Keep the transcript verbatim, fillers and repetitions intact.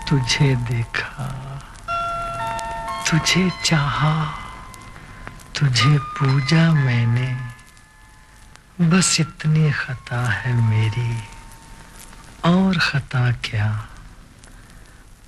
तुझे देखा, तुझे चाहा, तुझे पूजा मैंने, बस इतनी खता है मेरी, और खता क्या।